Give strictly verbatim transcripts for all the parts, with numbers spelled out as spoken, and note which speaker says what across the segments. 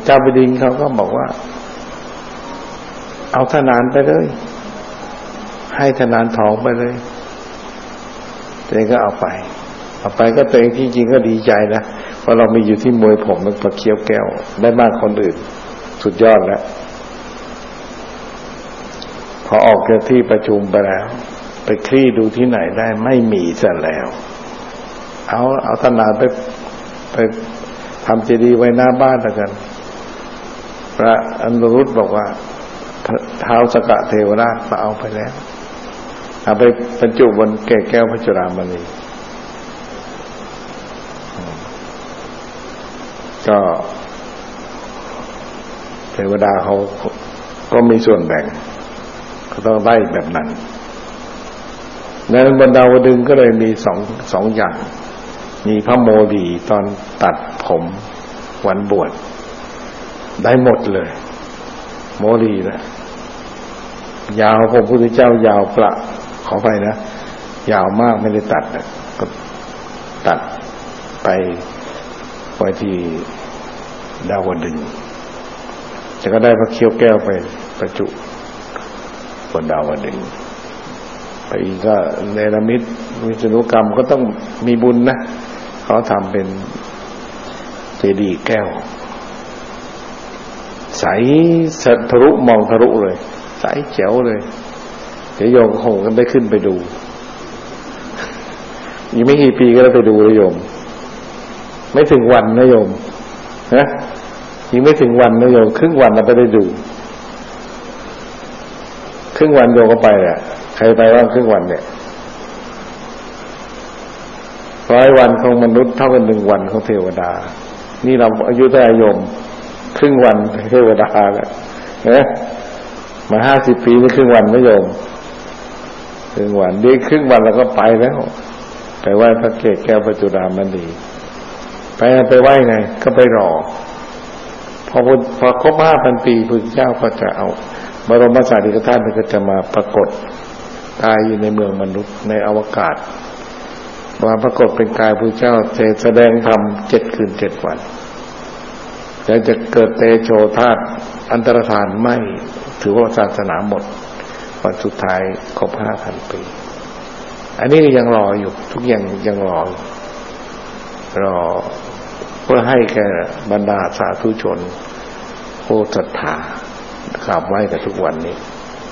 Speaker 1: เจ้าแผ่นดินเขาก็บอกว่าเอาทนานไปเลยให้ทนานทองไปเลยตัวเองก็เอาไปเอาไปก็ตัวเองจริงๆก็ดีใจนะเพราะเรามีอยู่ที่มวยผมมันพอเคี้ยวแก้วได้มากคนอื่นสุดยอดแล้วพอออกจากที่ประชุมไปแล้วไปคลี่ดูที่ไหนได้ไม่มีซะแล้วเอาเอาทนานไปไปทำเจดีย์ไว้หน้าบ้านแล้วกันพระอนุรุตบอกว่าท้าวสกเทวราชมาเอาไปแล้วเอาไปบรรจุบนแก่แก้วพระจุฬามณีก็เทวดาเขาก็มีส่วนแบ่งเขาต้องได้แบบนั้นในบรรดาวดึงก็เลยมีสองสองอย่างมีพระโมลีตอนตัดผมวันบวชได้หมดเลยโมลีนะยาวพระพุทธเจ้ายาวประขอไปนะยาวมากไม่ได้ตัดนะก็ตัดไปไว้ที่ดาวดึงจะก็ได้พระเขี้ยวแก้วไปประจุบนดาวดึงไปอีกก็เนรมิตวิศนุกรรมก็ต้องมีบุญนะเขาทำเป็นเจดีย์แก้วใสทะลุมองทะลุเลยใสแจ๋วเลยเดี๋ยวโยมคงกันได้ขึ้นไปดูยังไม่กี่ปีก็ได้ไปดูนะโยมไม่ถึงวันนะโยมนะยังไม่ถึงวันนะโยมครึ่งวันเราไปได้ดูครึ่งวันโยมก็ไปแหละใครไปว่างครึ่งวันเนี่ยร้อยวันของมนุษย์เท่ากันหนึ่งวันของเทวดานี่เราอายุเท่าไหร่โยมครึ่งวันเทวดาแล้วนะมาห้าสิบปีนี่ครึ่งวันนะโยมครึ่งวันเด็กครึ่งวันเราก็ไปแล้วไปไหว้พระเกศแก้วพระจุฬามณีไปไปไหว้ไงก็ไปรอพอพอครบห้าพันปีพระเจ้าก็จะเอาบรมสารีริกธาตุมันก็จะมาปรากฏกายอยู่ในเมืองมนุษย์ในอวกาศมาปรากฏเป็นกายพระเจ้าแสดงธรรมเจ็ดคืนเจ็ดวันแล้วจะเกิดเตโชธาตุอันตรธานไหม้ถือว่าศาสนาหมดวันสุดท้ายครบห้าพันปีอันนี้ยังรออยู่ทุกอย่างยังรอรอเพื่อให้แก่บรรดาสาธุชนผู้ศรัทธากราบไหว้กันทุกวันนี้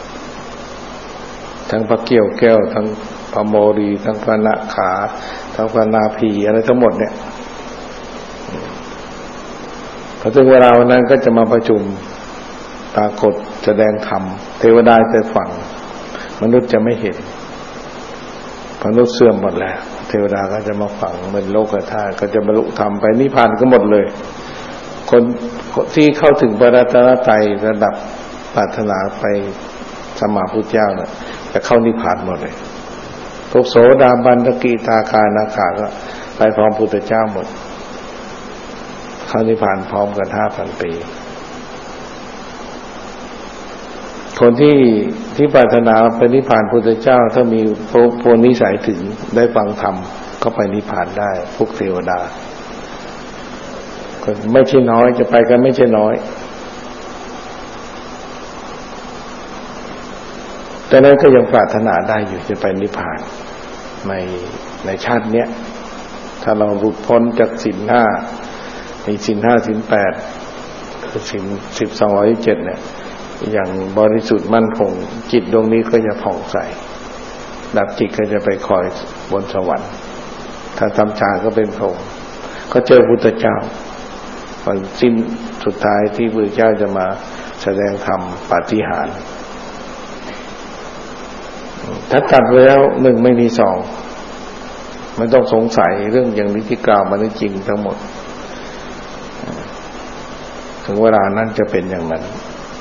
Speaker 1: ทั้งพระเกี้ยวแก้วทั้งพระโมลีทั้งพระนาคาทั้งพระนาภีอะไรทั้งหมดเนี่ยพอถึงเวลาวันนั้นก็จะมาประชุมปรากฏแสดงธรรมเทวดาจะฟังมนุษย์จะไม่เห็นมนุษย์เสื่อมหมดแล้วเทวดาก็จะมาฟังเป็นโลกธาตุก็จะบรรลุธรรมไปนิพพานก็หมดเลยคนที่เข้าถึงพระรัตนตรัยระดับปรารถนาไปสมมาพุทธเจ้าเนี่ยจะเข้านิพพานหมดเลยพวกโสดาบันสกิทาคานาคาก็ไปพร้อมพุทธเจ้าหมดเข้านิพพานพร้อมกันห้าพันปีคนที่ที่ปรารถนาไปนิพพานพุทธเจ้าถ้ามีโพนิสัยถึงได้ฟังธรรมก็ไปนิพพานได้พวกเทวดาก็ไม่ใช่น้อยจะไปกันไม่ใช่น้อยแต่นั้นก็ยังปรารถนาได้อยู่จะไปนิพพานในในชาติเนี้ยถ้าเราหลุดพ้นจากศีลห้ามีศีลห้าศีลแปดคือศีลสิบสองร้อยเจ็ดเนี่ยอย่างบริสุทธิ์มั่นคงจิตดวงนี้ก็จะผ่องใสดับจิตก็จะไปคอยบนสวรรค์ถ้าทำฌานก็เป็นพรหมก็เจอพุทธเจ้าวันสิ้นสุดท้ายที่พระเจ้าจะมาแสดงธรรมปาฏิหาริย์ถ้าตัดแล้วหนึ่งไม่มีสองไม่ต้องสงสัยเรื่องอย่างนี้ที่กล่าวมานี่จริงทั้งหมดถึงเวลานั้นจะเป็นอย่างนั้น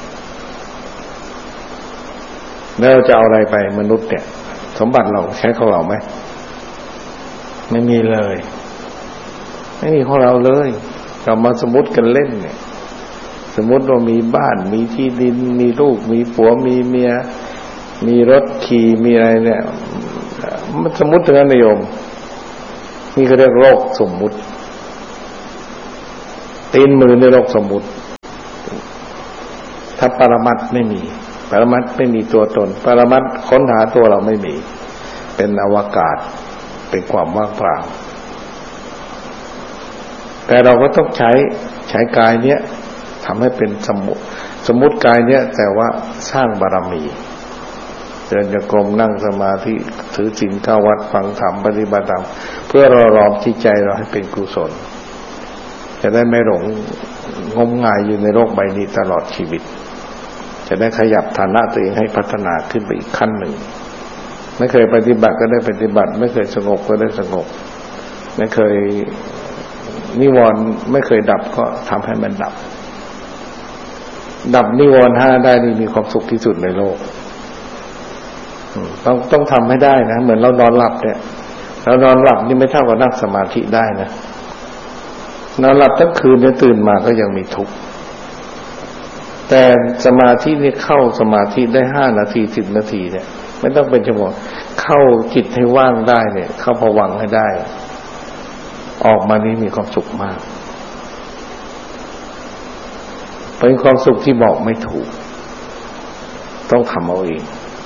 Speaker 1: แล้วจะเอาอะไรไปมนุษย์เนี่ยสมบัติเราใช้ของเราไหมไม่มีเลยไม่มีของเราเลยเรามาสมมติกันเล่นเนี่ยสมมติว่ามีบ้านมีที่ดินมีลูกมีผัวมีเมียมีรถขี่มีอะไรเนี่ยมันสมมติถึงนั้นนะโยมนี่ก็เรียกโลกสมมุติตีนมือในโลกสมมุติถ้าปรมัตถ์ไม่มีปรมัตถ์ไม่มีตัวตนปรมัตถ์ค้นหาตัวเราไม่มีเป็นอวกาศเป็นความว่างเปล่าแต่เราก็ต้องใช้ใช้กายเนี้ยทำให้เป็นสมมุติสมมุติกายเนี้ยแต่ว่าสร้างบารมีเดินจงกรมนั่งสมาธิถือศีลเข้าวัดฟังธรรมปฏิบัติธรรมเพื่อเราหลอมจิตใจเราให้เป็นกุศลจะได้ไม่หลงงมงายอยู่ในโลกใบนี้ตลอดชีวิตจะได้ขยับฐานะตัวเองให้พัฒนาขึ้นไปอีกขั้นหนึ่งไม่เคยปฏิบัติก็ได้ปฏิบัติไม่เคยสงบก็ได้สงบไม่เคยนิวรณ์ไม่เคยดับก็ทำให้มันดับดับนิวรณ์ห้าได้นี่มีความสุขที่สุดในโลกต้องต้องทำให้ได้นะเหมือนเรานอนหลับเนี่ยเรานอนหลับนี่ไม่เท่ากับนั่งสมาธิได้นะนอนหลับทั้งคืนเนี่ยตื่นมาก็ยังมีทุกข์แต่สมาธินี่เข้าสมาธิได้ห้านาทีสิบนาทีเนี่ยไม่ต้องเป็นชั่วโมงเข้าจิตให้ว่างได้เนี่ยเข้าภวังค์ให้ได้ออกมานี้มีความสุขมากเป็นความสุขที่บอกไม่ถูกต้องทำเอาเอง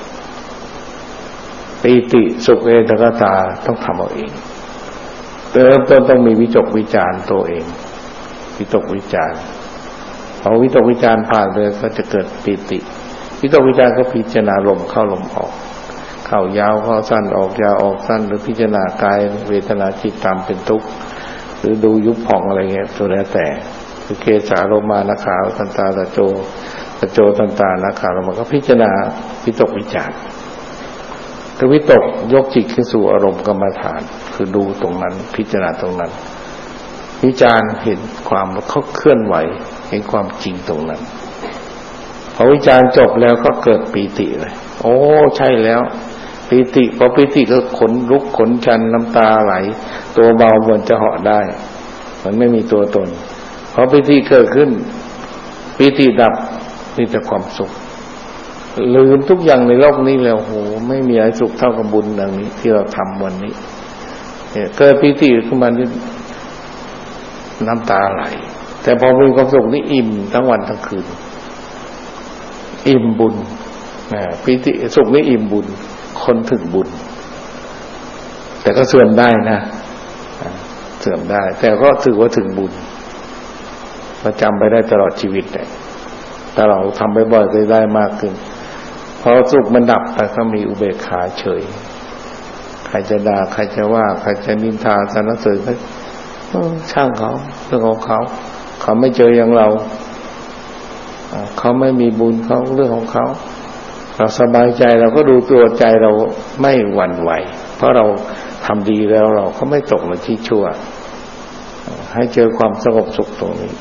Speaker 1: ปีติสุขเอตกตาต้องทำเอาเองเริ่มต้นต้องมีวิจกวิจารตัวเองวิตกวิจารพอวิตกวิจารผ่านเลยก็จะเกิดปีติวิตกวิจารก็พิจารณาลมเข้าลมออกเข้ายาวเข้าสั้นออกยาวออกสั้นหรือพิจารณากายเวทนาจิตตามเป็นทุกข์หรือดูยุบผ่องอะไรเงี้ยตัวแล้วแต่คือเกสาโลมานะขาทันตาตะโจตะโจทันตานะขาเรามันก็พิจารณาวิตกวิจารคือวิตกยกจิตขึ้นสู่อารมณ์กรรมฐานคือดูตรงนั้นพิจารณาตรงนั้นวิจารเห็นความเขาเคลื่อนไหวเห็นความจริงตรงนั้นพอวิจารจบแล้วก็เกิดปีติเลยโอ้ใช่แล้วปีติพอปีติก็ขนลุกขนชันน้ำตาไหลตัวเบาเหมือนจะเหาะได้มันไม่มีตัวตนพอปีติเกิดขึ้นปีติดับมีแต่ความสุขลืมทุกอย่างในโลกนี้แล้วโหไม่มีอะไรสุขเท่ากับบุญอย่างนี้ที่เราทำวันนี้เนี่ยเกิดปีติขึ้นมานี่น้ำตาไหลแต่พอมีความสุขนี่อิ่มทั้งวันทั้งคืนอิ่มบุญนะปีติสุขนี่อิ่มบุญคนถึงบุญแต่ก็เสื่อมได้นะเสื่อมได้แต่ก็ถือว่าถึงบุญประจำไปได้ตลอดชีวิตเลยถ้าเราทำบ่อยๆก็ได้มากขึ้นพอสุขมันดับไปก็มีอุเบกขาเฉยใครจะด่าใครจะว่าใครจะนินทาสรรเสริญก็ช่างเขาเรื่องของเขาเขาไม่เจออย่างเราเขาไม่มีบุญเขาเรื่องของเขาเราสบายใจเราก็ดูตัวใจเราไม่หวั่นไหวเพราะเราทำดีแล้วเราก็ไม่ตกในที่ชั่วให้เจอความสงบสุขตรงนี้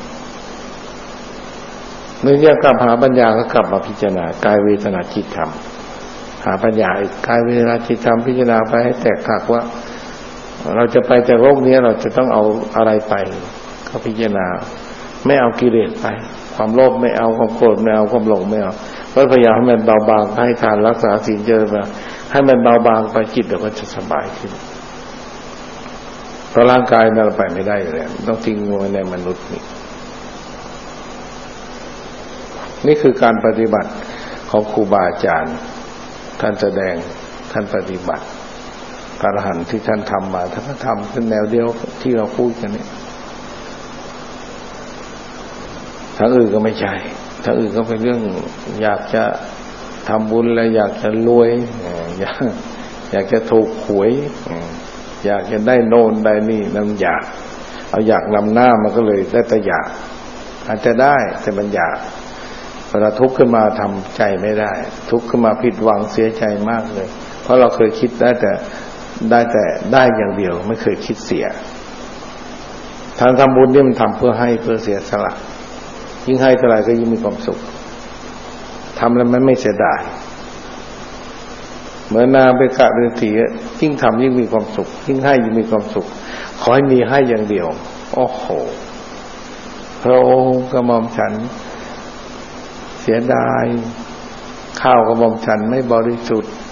Speaker 1: เมื่อเรียกกลับหาปัญญาก็กลับมาพิจารณากายเวทนาจิตธรรมหาปัญญาอีกกายเวทนาจิตธรรมพิจารณาไปให้แตกหักว่าเราจะไปจากโลกนี้เราจะต้องเอาอะไรไปก็พิจารณาไม่เอากิเลสไปความโลภไม่เอาความโกรธไม่เอาความหลงไม่เอาก็พยายามให้มันเบาบางให้ทานรักษาศีลเจริญมาให้มันเบาบางไปจิตเราก็จะสบายขึ้นเพราะร่างกายเราไปไม่ได้อยู่แล้วต้องทิ้งไว้ในมนุษย์นี่นี่คือการปฏิบัติของครูบาอาจารย์ท่านแสดงท่านปฏิบัติพระอรหันต์ที่ท่านทำมาท่านก็ทำเป็นแนวเดียวที่เราพูดกันนี่ทั้งอื่นก็ไม่ใช่ทั้งอื่นก็เป็นเรื่องอยากจะทำบุญและอยากจะรวยอยากอยากจะถูกหวยอยากจะได้โน่นได้นี่นั่นอยากเอาอยากนำหน้ามันก็เลยได้แต่อยากอาจจะได้แต่มันอยากเวลาทุกข์ขึ้นมาทำใจไม่ได้ทุกข์ขึ้นมาผิดหวังเสียใจมากเลยเพราะเราเคยคิดได้แต่ได้แต่ได้อย่างเดียวไม่เคยคิดเสียทางทำบุญนี่มันทำเพื่อให้เพื่อเสียสละยิ่งให้เท่าไหร่ก็ยิ่งมีความสุขทำแล้วมันไม่เสียดายเหมือนนาเบกะเรือนถียิ่งทำยิ่งมีความสุขยิ่งให้ยิ่งมีความสุขขอให้มีให้อย่างเดียวโอ้โหพระองค์กระหม่อมฉันเสียดายข้าวกระหม่อมฉันไม่บริสุทธิ์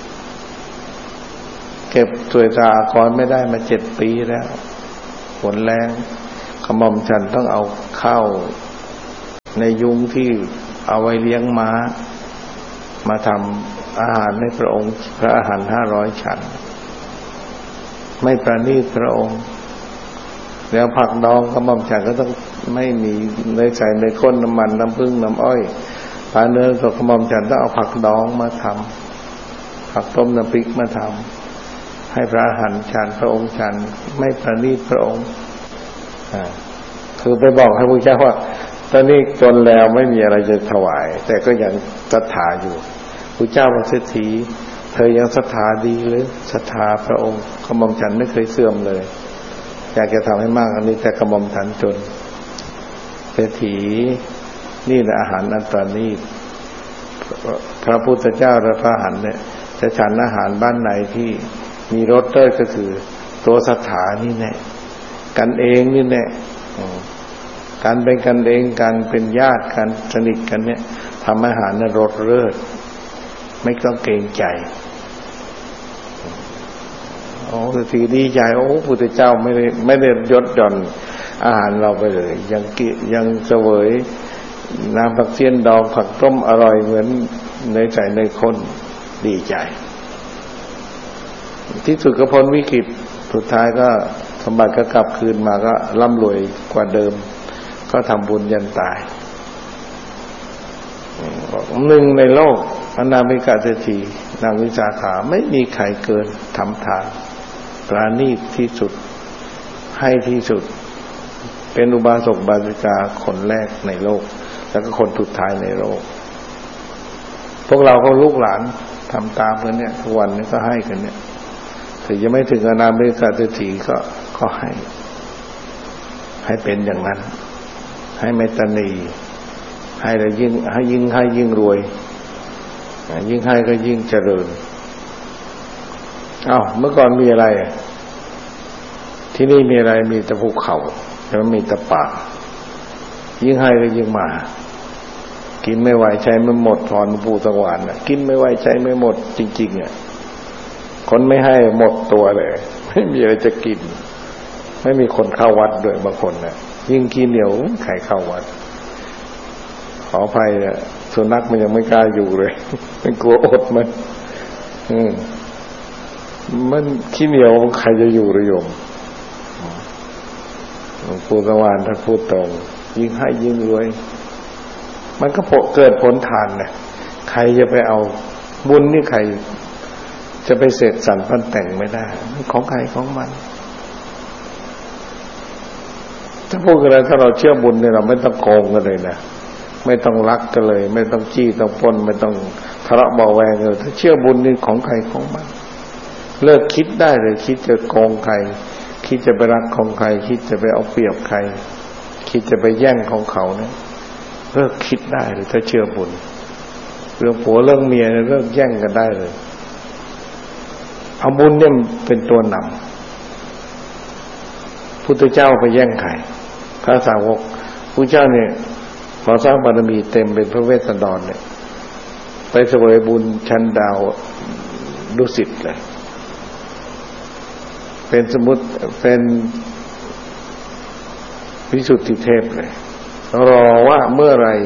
Speaker 1: เก็บสวยสะอาดก่อนไม่ได้มาเจ็ดปีแล้วฝนแรงกระหม่อมฉันต้องเอาข้าวในยุ้งที่เอาไว้เลี้ยงม้ามาทำอาหารในพระองค์พระอาหารห้าร้อยฉันไม่ประณีตพระองค์แล้วผักดองกระหม่อมฉันก็ต้องไม่มีเนยใส่เนยข้นน้ำมันน้ำผึ้งน้ำอ้อยปลาเนื้อสดกระหม่อมฉันต้องเอาผักดองมาทำผักต้มน้ำพริกมาทำให้พระอาหารฉันพระองค์ฉันไม่ประณีตพระองค์อ่าคือไปบอกให้พระเจ้าว่าตอนนี้จนแล้วไม่มีอะไรจะถวายแต่ก็ยังศรัทธาอยู่พระเจ้าพระเศรษฐีเธอยังศรัทธาดีหรือศรัทธาพระองค์กระหม่อมฉันไม่เคยเสื่อมเลยอยากจะทำให้มากอันนี้แต่กระหม่อมฉันจนเศรษฐีนี่แหละอาหารอันประณีตพระพุทธเจ้าและพระอรหันต์เนี่ยจะฉันอาหารบ้านไหนที่มีรสเลิศก็คือตัวศรัทธานี่แน่กันเองนี่แน่การเป็นกันเองการเป็นญาติกันสนิทกันเนี่ยทำอาหารในรสเลิศไม่ต้องเกรงใจโอ้เศรษฐีดีใจโอ้พุทธเจ้าไม่ได้ไม่ได้ยดหย่อนอาหารเราไปเลยยังกิยังเสวยน้ำผักเสี้ยนดองผักต้มอร่อยเหมือนเนยใส่เนยข้นดีใจที่สุดก็พ้นวิกฤตสุดท้ายก็สมบัติก็กลับคืนมาก็ร่ำรวยกว่าเดิมก็ทำบุญยันตายหนึ่งในโลกอนามิกาเศรษฐีนางวิสาขาไม่มีใครเกินทำทานปราณีตที่สุดให้ที่สุดเป็นอุบาสกบาสิกาคนแรกในโลกแล้วก็คนสุดท้ายในโลกพวกเราก็ลูกหลานทำตามกันเนี่ยทุกวันนี้ก็ให้กันเนี่ยถึงจะไม่ถึงอนามิกาเศรษฐีก็ก็ให้ให้เป็นอย่างนั้นให้ไม่ตนีให้แล้วยิ่งให้ยิ่งให้ยิ่งรวยยิ่งให้ก็ยิ่งเจริญอ้าวเมื่อก่อนมีอะไรที่นี่มีอะไรมีแต่ภูเขาแต่มันมีแต่ป่ายิ่งให้ก็ยิ่งมากินไม่ไหวใช้ไม่หมดพรปู่สวรรค์น่ะกินไม่ไหวใช้ไม่หมดจริงๆอ่ะคนไม่ให้หมดตัวเลยไม่มีอะไรจะกินไม่มีคนเข้าวัดด้วยบางคนน่ะยิ่งกินเหนียวใครเข้าวัดขออภัยอ่ะสุนัขมันยังไม่กล้าอยู่เลยมันกลัวอดมันอืมมันขี้เหนียวใครจะอยู่ระยมหลวงปู่สวรรค์ท่านพูดตรงยิ่งให้ยิ่งรวยมันก็เกิดผลทานนะใครจะไปเอาบุญนี่ใครจะไปเสกสรรปั้นแต่งไม่ได้ของใครของมันถ้าพูดกันแล้วถ้าเราเชื่อบุญเนี่ยเราไม่ต้องโกงกันเลยนะไม่ต้องรักกันเลยไม่ต้องจี้ต้องปล้นไม่ต้องทะเลาะเบาแวงเลยถ้าเชื่อบุญนี่ของใครของมันเลิกคิดได้เลยคิดจะโกงใครคิดจะไปรักของใครคิดจะไปเอาเปรียบใครคิดจะไปแย่งของเขาเนี่ยเลิกคิดได้เลยถ้าเชื่อบุญเรื่องผัวเรื่องเมียเลิกแย่งกันได้เลยเอาบุญเนี่ยเป็นตัวนำพุทธเจ้าไปแย่งใครพระสาวกพุทธเจ้าเนี่ยพอสร้างบารมีเต็มเป็นพระเวสสันดรเนี่ยไปเสวยบุญชั้นดาวดุสิตเลยเป็นสมุติเป็นวิสุทธิเทพเลยรอว่าเมื่อไร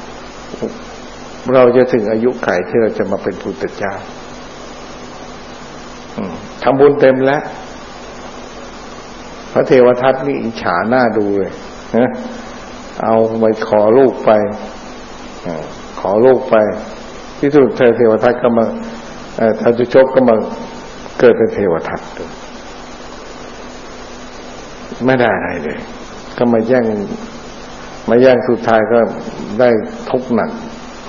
Speaker 1: เราจะถึงอายุไขที่เราจะมาเป็นพุทธเจ้าทำบุญเต็มแล้วพระเทวทัตนี่อิจฉาหน้าดูเลยนะเอาไปขอลูกไปขอลูกไปที่สุดเทวทัตก็มาท้าวจุชกก็มาเกิดเป็นเทวทัตไม่ได้อะไรเลยก็มาแย่งมาแย่งสุดท้ายก็ได้ทุกข์หนัก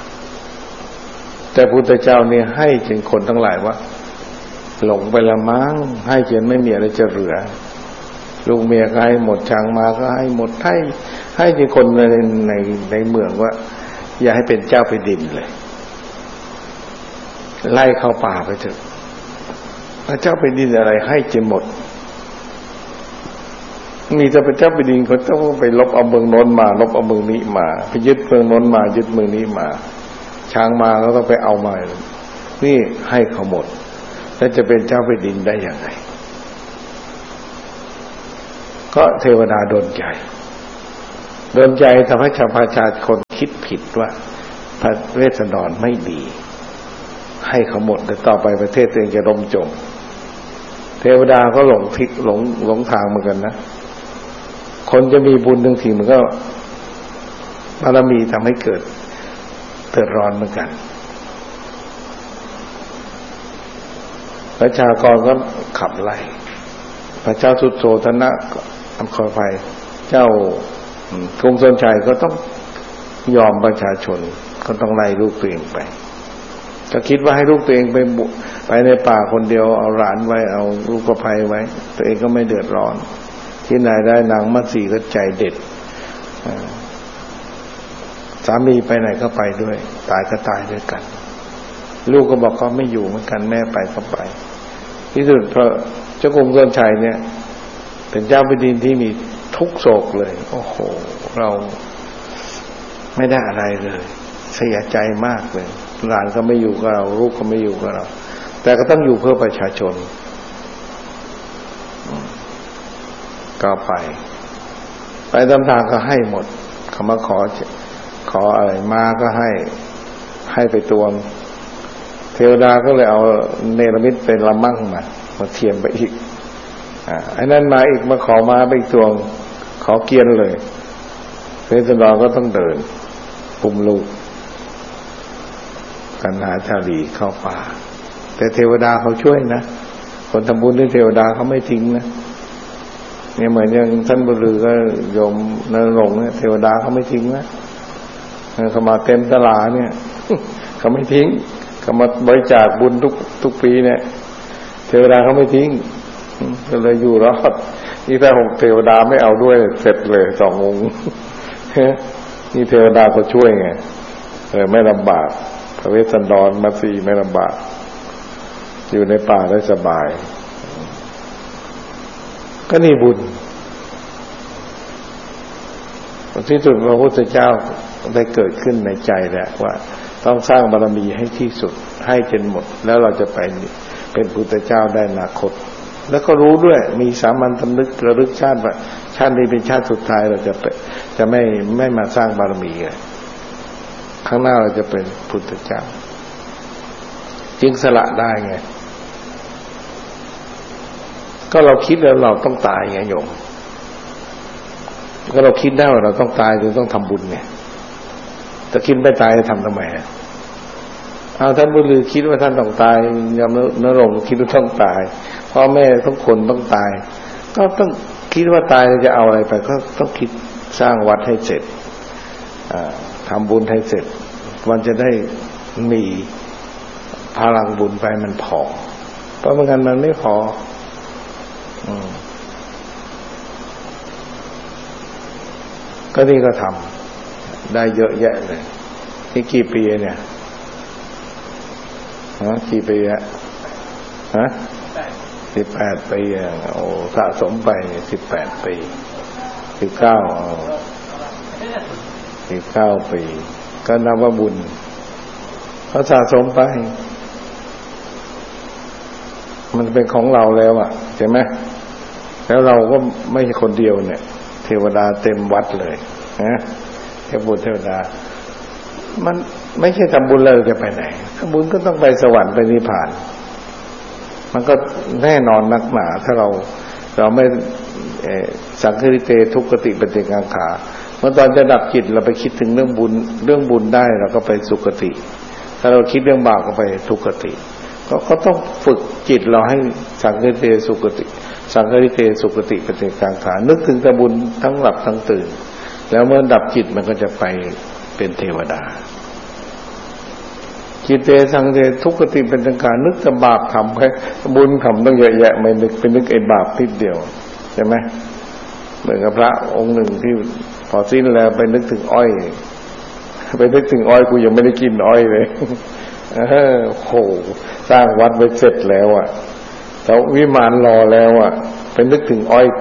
Speaker 1: แต่พุทธเจ้านี่ให้ถึงคนทั้งหลายว่าหลงไปละมั้งให้จนไม่มีอะไรจะเหลือลูกเมียก็ให้หมดช้างมาก็ให้หมดให้ให้ถึงคนในในในเมืองว่าอย่าให้เป็นเจ้าแผ่นดินเลยไล่เข้าป่าไปเถอะพระเจ้าแผ่นดินอะไรให้จนหมดมีแต่พระเจ้าแผ่นดินเขาต้องไปลบเอาเมืองโน้นมาลบเอาเมืองนี้มาไปยึดเมืองโน้นมายึดเมืองนี้มาช้างมาแล้วต้องไปเอามานี่ให้เขาหมดแล้วจะเป็นเจ้าแผ่นดินได้อย่างไรก็เทวดาโดนใจโดนใจทำให้ชาวประชาชนคิดผิดว่าพระเวสสันดรไม่ดีให้เขาหมดแต่ต่อไปประเทศตัวเองจะล่มจมเทวดาก็หลงทิศหลงหลงทางเหมือนกันนะคนจะมีบุญทั้งทีมันก็บารมีทำให้เกิดเดือดร้อนเหมือนกันประชากรก็ขับไล่พระเจ้าสุโธทนะอำคอยไปเจ้ากรุงธนชัยก็ต้องยอมประชาชนก็ต้องไล่ลูกตัวเองไปก็คิดว่าให้ลูกตัวเองไปไปในป่าคนเดียวเอาหลานไว้เอาลูกกระไพไว้ตัวเองก็ไม่เดือดร้อนที่ไหนได้นางมัตสีก็ใจเด็ดสามีไปไหนก็ไปด้วยตายก็ตายด้วยกันลูกก็บอกเขาไม่อยู่เหมือนกันแม่ไปก็ไปที่สุดพระเจ้ากรุงธนชัยเนี่ยเป็นเจ้าแผ่นดินที่มีทุกโศกเลยโอ้โหเราไม่ได้อะไรเลยเสียใจมากเลยหลานก็ไม่อยู่กับเราลูกก็ไม่อยู่กับเราแต่ก็ต้องอยู่เพื่อประชาชนก็ไปไปตามทางก็ให้หมดเขามาขอขออะไรมาก็ให้ให้ไปตวงเทวดาก็เลยเอาเนรมิตเป็นละมั่งมามาเทียมไปอีกอ่าไอ้นั่นมาอีกมาขอมาไปอีกตวงขอเกียนเลยเวสสันดรก็ต้องเดินปุ่มลูกกันหาชาลีเข้าป่าแต่เทวดาเขาช่วยนะคนทำบุญด้วยเทวดาเขาไม่ทิ้งนะเนี่ยเหมือนอย่างท่านบุรุษก็โยมนรงค์เนี่ยเทวดาเขาไม่ทิ้งนะเขามาเต็มตลาเนี่ยเขาไม่ทิ้งเขามาบริจาคบุญทุกทุกปีเนี่ยเทวดาเขาไม่ทิ้งก็เลยอยู่รอดนี่ถ้าหกเทวดาไม่เอาด้วยเสร็จเลยสององค์นี่เทวดาก็ช่วยไงเออไม่ลำบากพระเวสสันดรมัตสีไม่ลำบากอยู่ในป่าได้สบายก็นี่บุญที่สุดพระพุทธเจ้าได้เกิดขึ้นในใจแหละว่าต้องสร้างบารมีให้ที่สุดให้จนหมดแล้วเราจะไปเป็นพุทธเจ้าได้อนาคตแล้วก็รู้ด้วยมีสามัญสำนึกระลึกชาติว่าชาตินี้เป็นชาติสุดท้ายเราจะไปจะไม่ไม่มาสร้างบารมีเลยข้างหน้าเราจะเป็นพุทธเจ้าจึงสละได้ไงก็เราคิดแล้วเราต้องตายไงโยมก็เราคิดได้ว่าเราต้องตายจึงต้องทำบุญเนี่ยแต่คิดไม่ตายจะทำทำไมเอาท่านบุญลือคิดว่าท่านต้องตายยามนรงค์คิดว่าต้องตายพ่อแม่ทุกคนต้องตายก็ต้องคิดว่าตายจะเอาอะไรไปก็ต้องคิดสร้างวัดให้เสร็จทำบุญให้เสร็จมันจะได้มีพลังบุญไปมันพอเพราะบางครั้งมันไม่พอก็นี่ก็ทำได้เยอะแยะเลยนี่กี่ปีเนี่ยฮะกี่ปีอะฮะสิบแปดปีอ่ะโอ้สะสมไปสิบแปดปีสิบเก้าสิบเก้าปีก็นับว่าบุญเขาสะสมไปมันเป็นของเราแล้วอ่ะใช่ไหมแล้วเราก็ไม่ใช่คนเดียวเนี่ยเทวดาเต็มวัดเลยนะเทพบุตรเทวดามันไม่ใช่ทำบุญเลยจะไปไหนทำบุญก็ต้องไปสวรรค์ไปนิพพานมันก็แน่นอนนักหนาถ้าเราเราไม่สังคติเตทุกขติปฏิกังขาเมื่อตอนจะดับจิตเราไปคิดถึงเรื่องบุญเรื่องบุญได้เราก็ไปสุคติถ้าเราคิดเรื่องบาปก็ไปทุกขติก็ก็ต้องฝึกจิตเราให้สังคติเตสุคติสังคติเตสุคติปฏิกังขานึกถึงแต่บุญทั้งหลับทั้งตื่นแล้วเมื่อดับจิตมันก็จะไปเป็นเทวดาจิตเตสังเตทุกขติเป็นสังขารนึกแต่บาปทำไปบุญทำต้องเยอะแยะไม่นึกเป็นนึกไอ้บาปนิดเดียวใช่ไหมเหมือนกับพระองค์หนึ่งที่พอสิ้นแล้วไปนึกถึงอ้อยไปนึกถึงอ้อยกูยังไม่ได้กินอ้อยเลยเออโหสร้างวัดไว้เสร็จแล้วอ่ะแล้ววิมานรอแล้วอ่ะไปนึกถึงอ้อย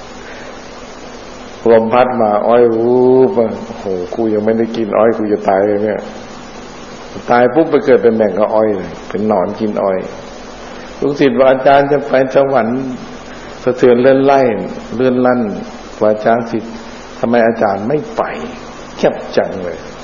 Speaker 1: ลมพัดมาอ้อยวูบอ่ะโหกูยังไม่ได้กินอ้อยกูจะตายเลยเนี่ยตายปุ๊บไปเกิดเป็นแมงกะอ้อยเลยเป็นหนอนกินอ้อยลูกศิษย์ว่าอาจารย์จะไปสวรรค์สะเทือนเลื่อนไล่เลื่อนลั่นว่าอาจารย์ศิษย์ทำไมอาจารย์ไม่ไปเจ็บจังเลย